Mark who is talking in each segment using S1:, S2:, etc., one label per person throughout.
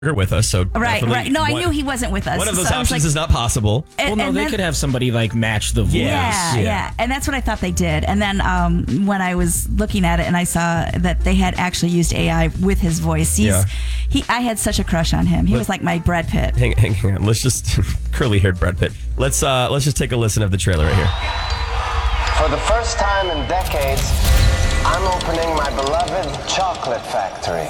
S1: with us, so
S2: right. No, I knew he wasn't with us.
S1: One of those options is not possible.
S3: They could have somebody like match the voice.
S2: Yeah, and that's what I thought they did. And then when I was looking at it, and I saw that they had actually used AI with his voice. I had such a crush on him. He was like my Brad Pitt.
S1: Hang on. Let's just curly-haired Brad Pitt. Let's just take a listen of the trailer right here.
S4: For the first time in decades, I'm opening my beloved chocolate factory.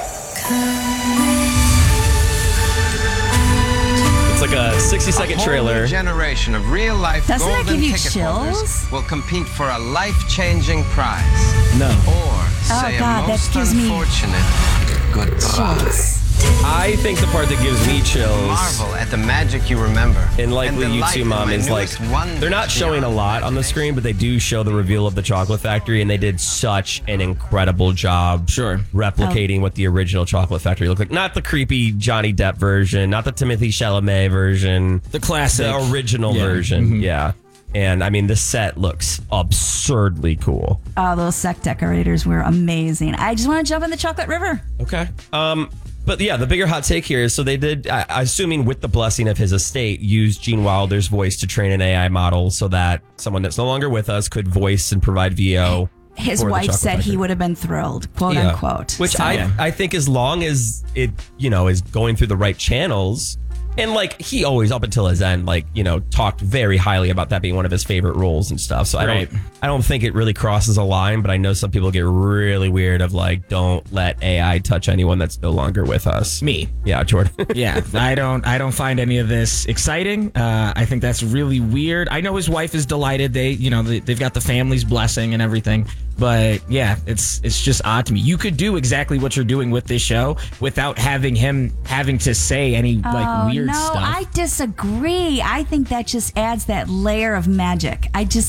S1: It's like a 60-second trailer.
S4: A generation of real-life
S2: Doesn't that
S4: golden
S2: give you
S4: ticket
S2: chills?
S4: holders will compete for a life-changing prize.
S3: No.
S4: Or say
S2: God,
S4: a
S2: that
S4: most
S2: gives me
S4: unfortunate goodbye.
S1: I think the part that gives me chills,
S4: Marvel at the magic you remember.
S1: and likely you too, Mom, is like, they're not showing a lot on the screen, but they do show the reveal of the chocolate factory, and they did such an incredible job replicating what the original chocolate factory looked like. Not the creepy Johnny Depp version, not the Timothée Chalamet version.
S3: The classic.
S1: The original version, And I mean, the set looks absurdly cool.
S2: Oh, those set decorators were amazing. I just want to jump in the chocolate river.
S1: Okay. But yeah, the bigger hot take here is, so they did, assuming with the blessing of his estate, use Gene Wilder's voice to train an AI model so that someone that's no longer with us could voice and provide VO.
S2: His wife said he would have been thrilled, quote unquote.
S1: Which I think as long as it, is going through the right channels. And like he always, up until his end, talked very highly about that being one of his favorite roles and stuff. So I don't think it really crosses a line, but I know some people get really weird of like, don't let AI touch anyone that's no longer with us.
S3: Me.
S1: Yeah, Jordan.
S3: I don't find any of this exciting. I think that's really weird. I know his wife is delighted. They've got the family's blessing and everything. But yeah, it's just odd to me. You could do exactly what you're doing with this show without having him having to say any weird stuff.
S2: No, I disagree. I think that just adds that layer of magic.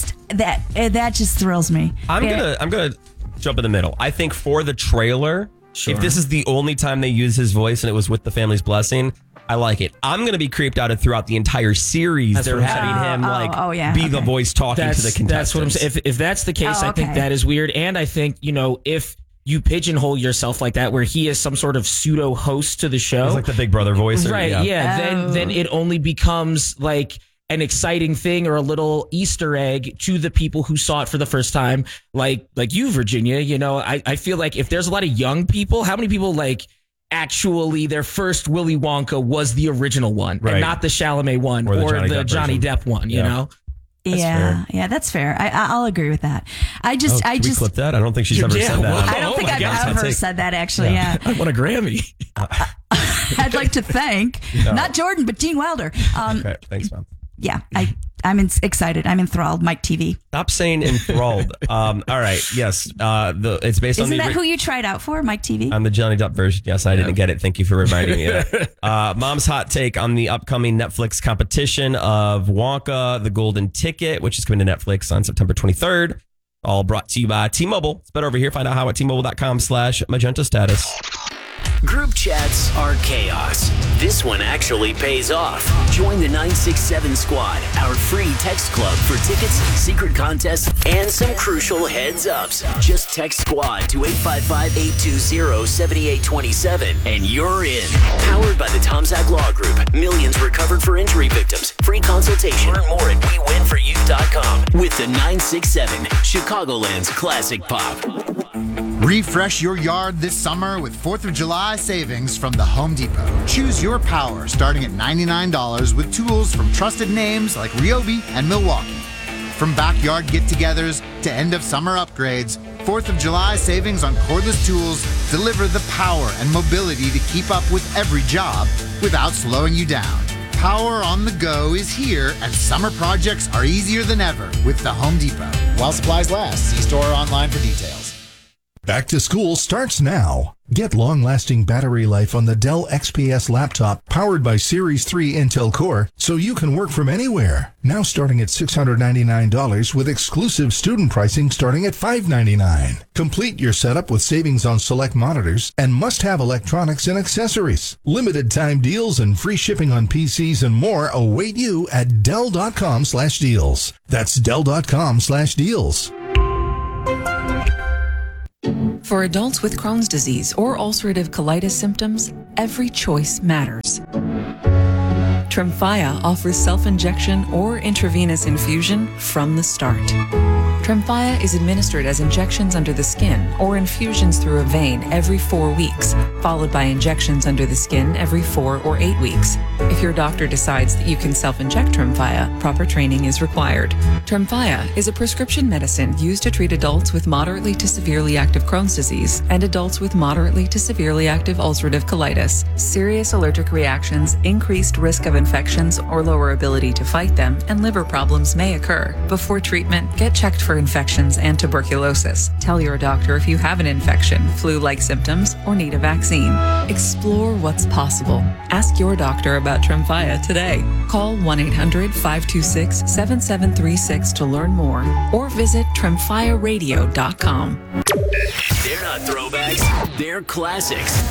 S2: That just thrills me.
S1: I'm gonna jump in the middle. I think for the trailer, if this is the only time they use his voice and it was with the family's blessing, I like it. I'm going to be creeped out throughout the entire series. They're having him be the voice talking to the contestants.
S3: That's what I'm saying. If that's the case, I think that is weird. And I think, if you pigeonhole yourself like that, where he is some sort of pseudo host to the show.
S1: He's like the Big Brother voice.
S3: Right, Then it only becomes like an exciting thing or a little Easter egg to the people who saw it for the first time. Like you, Virginia, I feel like if there's a lot of young people, how many people actually their first Willy Wonka was the original one and not the Chalamet one or the Johnny Depp one, you know?
S2: That's fair. I'll agree with that. I just
S1: clip that. I don't think she's ever said that.
S2: I don't think I've ever said that actually. Yeah.
S3: I want a Grammy.
S2: I'd like to thank not Jordan but Gene Wilder.
S1: Okay, thanks, Mom.
S2: Yeah, I'm excited. I'm enthralled. Mike TV.
S1: Stop saying enthralled. All right. Yes. It's based on.
S2: Isn't that who you tried out for, Mike TV?
S1: I'm the Johnny Depp version. Yes, I didn't get it. Thank you for reminding me of that. Mom's hot take on the upcoming Netflix competition of Wonka, The Golden Ticket, which is coming to Netflix on September 23rd. All brought to you by T-Mobile. It's better over here. Find out how at T-Mobile.com/magenta status.
S5: Group chats are chaos. This one actually pays off. Join the 967 Squad, our free text club for tickets, secret contests, and some crucial heads ups. Just text SQUAD to 855-820-7827 and you're in. Powered by the Tom Zach Law Group. Millions recovered for injury victims. Free consultation. Learn more at WeWinForYou.com. With the 967, Chicagoland's classic pop.
S6: Refresh your yard this summer with 4th of July savings from the Home Depot. Choose your power starting at $99 with tools from trusted names like Ryobi and Milwaukee. From backyard get-togethers to end-of-summer upgrades, 4th of July savings on cordless tools deliver the power and mobility to keep up with every job without slowing you down. Power on the go is here, and summer projects are easier than ever with the Home Depot. While supplies last, see store or online for details.
S7: Back to school starts now. Get long-lasting battery life on the Dell XPS laptop powered by Series 3 Intel Core so you can work from anywhere. Now starting at $699 with exclusive student pricing starting at $599. Complete your setup with savings on select monitors and must-have electronics and accessories. Limited time deals and free shipping on PCs and more await you at Dell.com/deals. That's Dell.com/deals.
S8: For adults with Crohn's disease or ulcerative colitis symptoms, every choice matters. Tremfya offers self-injection or intravenous infusion from the start. Tremfya is administered as injections under the skin or infusions through a vein every 4 weeks, followed by injections under the skin every 4 or 8 weeks. If your doctor decides that you can self-inject Tremfya, proper training is required. Tremfya is a prescription medicine used to treat adults with moderately to severely active Crohn's disease and adults with moderately to severely active ulcerative colitis. Serious allergic reactions, increased risk of infections or lower ability to fight them, and liver problems may occur. Before treatment, get checked for infections and tuberculosis. Tell your doctor if you have an infection, flu-like symptoms, or need a vaccine. Explore what's possible. Ask your doctor about Tremfya today. Call 1-800-526-7736 to learn more or visit tremfyaradio.com.
S5: They're not throwbacks, they're classics.